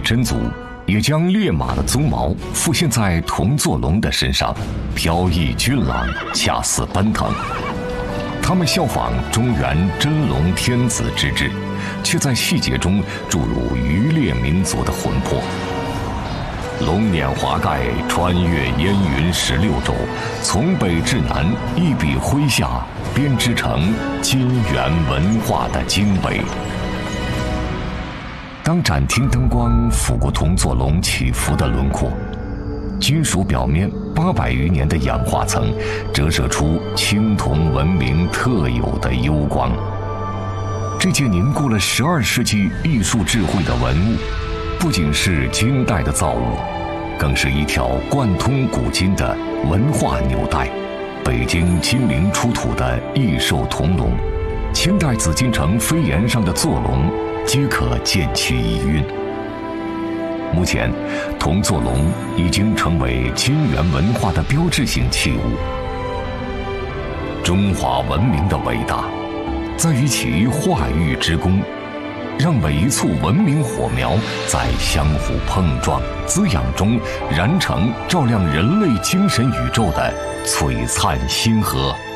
真祖也将烈马的鬃毛复现在铜座龙的身上，飘逸俊朗，恰似奔腾。他们效仿中原真龙天子之制，却在细节中注入渔猎民族的魂魄。龙辇华盖，穿越烟云16州，从北至南，一笔挥下，编织成金元文化的经纬。当展厅灯光拂过铜座龙起伏的轮廓，金属表面800余年的氧化层折射出青铜文明特有的幽光。这件凝固了12世纪艺术智慧的文物，不仅是金代的造物，更是一条贯通古今的文化纽带。北京金陵出土的异兽铜龙，清代紫禁城飞檐上的座龙，皆可见其遗韵。目前，铜座龙已经成为金元文化的标志性器物。中华文明的伟大，在于其化育之功，让每一簇文明火苗在相互碰撞、滋养中燃成照亮人类精神宇宙的璀璨星河。